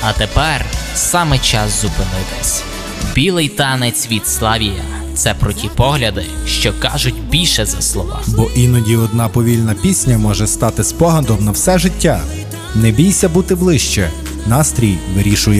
А тепер саме час зупинитись. Білий танець від Славія – це про ті погляди, що кажуть більше за слова. Бо іноді одна повільна пісня може стати спогадом на все життя. Не бійся бути ближче. Настрій вирішує